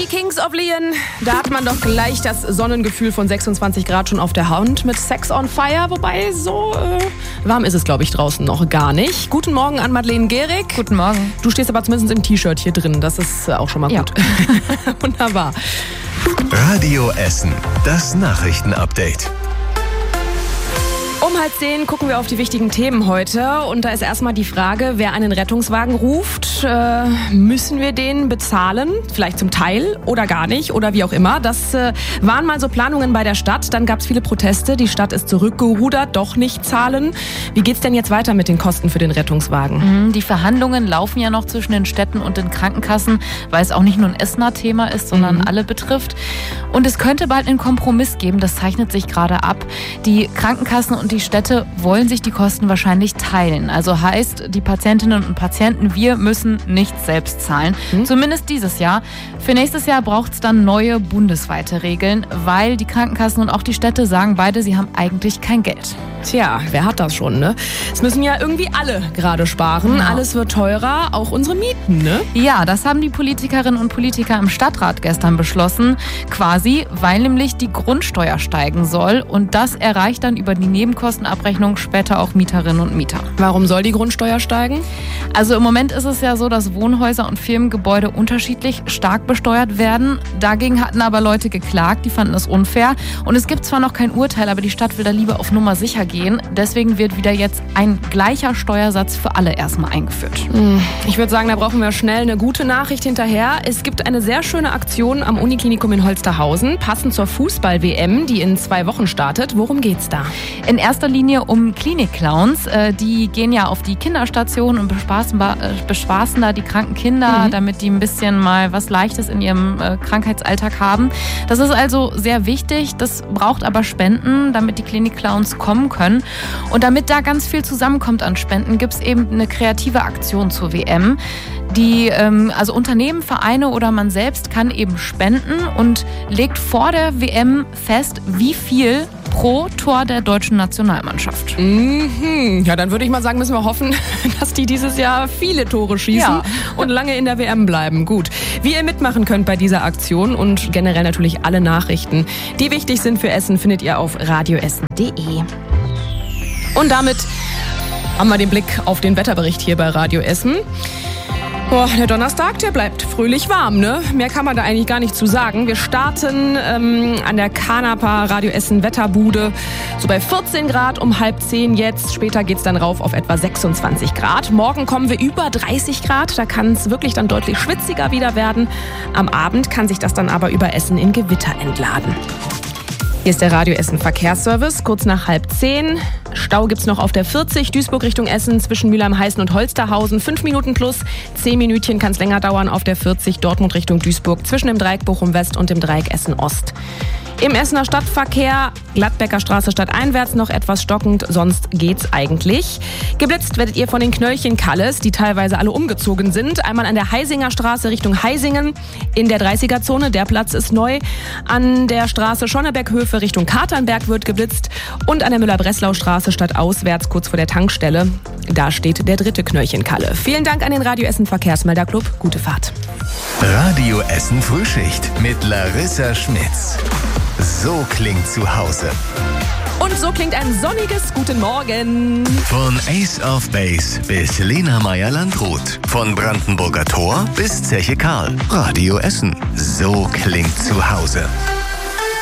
Kings of Leon, da hat man doch gleich das Sonnengefühl von 26 Grad schon auf der Hand mit Sex on Fire. Wobei, so warm ist es, glaube ich, draußen noch gar nicht. Guten Morgen an Madeleine Gehrig. Guten Morgen. Du stehst aber zumindest im T-Shirt hier drin. Das ist auch schon mal gut. Wunderbar. Radio Essen, das Nachrichtenupdate. Um 9:30 gucken wir auf die wichtigen Themen heute. Und da ist erstmal die Frage, wer einen Rettungswagen ruft, müssen wir den bezahlen? Vielleicht zum Teil oder gar nicht oder wie auch immer. Das waren mal so Planungen bei der Stadt. Dann gab es viele Proteste. Die Stadt ist zurückgerudert, doch nicht zahlen. Wie geht's denn jetzt weiter mit den Kosten für den Rettungswagen? Die Verhandlungen laufen ja noch zwischen den Städten und den Krankenkassen, weil es auch nicht nur ein Essener Thema ist, sondern alle betrifft. Und es könnte bald einen Kompromiss geben. Das zeichnet sich gerade ab. Die Krankenkassen und die Städte wollen sich die Kosten wahrscheinlich teilen. Also heißt, die Patientinnen und Patienten, wir müssen nichts selbst zahlen. Zumindest dieses Jahr. Für nächstes Jahr braucht es dann neue bundesweite Regeln, weil die Krankenkassen und auch die Städte sagen beide, sie haben eigentlich kein Geld. Tja, wer hat das schon, ne? Es müssen ja irgendwie alle gerade sparen. Genau. Alles wird teurer, auch unsere Mieten, ne? Ja, das haben die Politikerinnen und Politiker im Stadtrat gestern beschlossen. Quasi, weil nämlich die Grundsteuer steigen soll. Und das erreicht dann über die Nebenkostenabrechnung später auch Mieterinnen und Mieter. Warum soll die Grundsteuer steigen? Also im Moment ist es ja so, dass Wohnhäuser und Firmengebäude unterschiedlich stark besteuert werden. Dagegen hatten aber Leute geklagt, die fanden es unfair. Und es gibt zwar noch kein Urteil, aber die Stadt will da lieber auf Nummer sicher gehen. Deswegen wird wieder jetzt ein gleicher Steuersatz für alle erstmal eingeführt. Ich würde sagen, da brauchen wir schnell eine gute Nachricht hinterher. Es gibt eine sehr schöne Aktion am Uniklinikum in Holsterhausen, passend zur Fußball-WM, die in 2 Wochen startet. Worum geht's da? In erster Linie um Klinik-Clowns. Die gehen ja auf die Kinderstationen und bespaßen da die kranken Kinder, damit die ein bisschen mal was Leichtes in ihrem Krankheitsalltag haben. Das ist also sehr wichtig. Das braucht aber Spenden, damit die Klinik-Clowns kommen können. Und damit da ganz viel zusammenkommt an Spenden, gibt es eben eine kreative Aktion zur WM. Die, also Unternehmen, Vereine oder man selbst kann eben spenden und legt vor der WM fest, wie viel pro Tor der deutschen Nationalmannschaft. Ja, dann würde ich mal sagen, müssen wir hoffen, dass die dieses Jahr viele Tore schießen und lange in der WM bleiben. Gut. Wie ihr mitmachen könnt bei dieser Aktion und generell natürlich alle Nachrichten, die wichtig sind für Essen, findet ihr auf radioessen.de. Und damit haben wir den Blick auf den Wetterbericht hier bei Radio Essen. Der Donnerstag, der bleibt fröhlich warm, ne? Mehr kann man da eigentlich gar nicht zu sagen. Wir starten an der Canapa Radio Essen Wetterbude so bei 14 Grad um 9:30 jetzt. Später geht's dann rauf auf etwa 26 Grad. Morgen kommen wir über 30 Grad. Da kann es wirklich dann deutlich schwitziger wieder werden. Am Abend kann sich das dann aber über Essen in Gewitter entladen. Hier ist der Radio Essen Verkehrsservice, kurz nach 9:30. Stau gibt's noch auf der 40, Duisburg Richtung Essen, zwischen Mülheim-Heißen und Holsterhausen. 5 Minuten plus, 10 Minütchen kann es länger dauern auf der 40, Dortmund Richtung Duisburg, zwischen dem Dreieck Bochum West und dem Dreieck Essen Ost. Im Essener Stadtverkehr, Gladbecker Straße stadteinwärts noch etwas stockend, sonst geht's eigentlich. Geblitzt werdet ihr von den Knöllchen Kalles, die teilweise alle umgezogen sind. Einmal an der Heisinger Straße Richtung Heisingen in der 30er-Zone, der Platz ist neu. An der Straße Schonneberghöfe Richtung Katernberg wird geblitzt und an der Müller-Breslau-Straße stadtauswärts kurz vor der Tankstelle. Da steht der 3. Knöllchen Kalle. Vielen Dank an den Radio Essen Verkehrsmelderclub. Gute Fahrt. Radio Essen Frühschicht mit Larissa Schmitz. So klingt zu Hause. Und so klingt ein sonniges Guten Morgen. Von Ace of Base bis Lena Meyer-Landrut. Von Brandenburger Tor bis Zeche Karl. Radio Essen. So klingt zu Hause.